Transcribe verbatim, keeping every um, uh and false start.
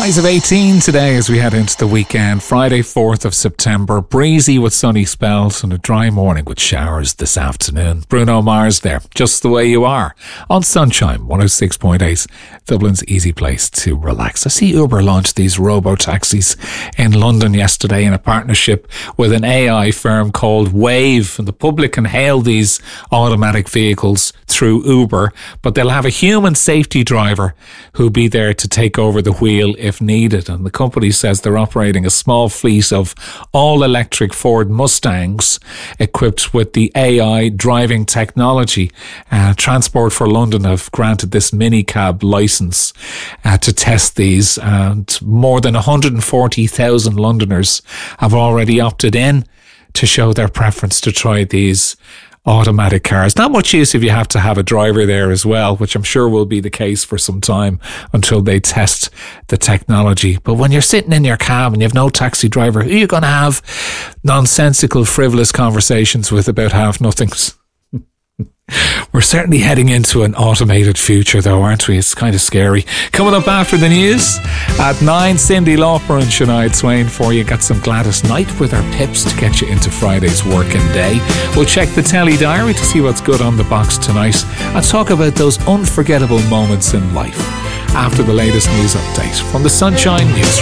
Highs of eighteen today as we head into the weekend. Friday, fourth of September. Breezy with sunny spells and a dry morning with showers this afternoon. Bruno Mars there, Just the Way You Are, on Sunshine one oh six point eight, Dublin's easy place to relax. I see Uber launched these robo-taxis in London yesterday in a partnership with an A I firm called Wave. And the public can hail these automatic vehicles through Uber, but they'll have a human safety driver who'll be there to take over the wheel if needed. And the company says they're operating a small fleet of all-electric Ford Mustangs equipped with the A I driving technology. Uh, Transport for London have granted this minicab licence uh, to test these, and more than one hundred forty thousand Londoners have already opted in to show their preference to try these automatic cars. Not much use if you have to have a driver there as well, which I'm sure will be the case for some time until they test the technology. But when you're sitting in your cab and you have no taxi driver, who are you going to have nonsensical, frivolous conversations with about half-nothings? We're certainly heading into an automated future though, aren't we? It's kind of scary. Coming up after the news at nine, Cyndi Lauper and Sinead Swain for you. Got some Gladys Knight with her pips to get you into Friday's working day. We'll check the telly diary to see what's good on the box tonight and talk about those unforgettable moments in life after the latest news update from the Sunshine Newsroom.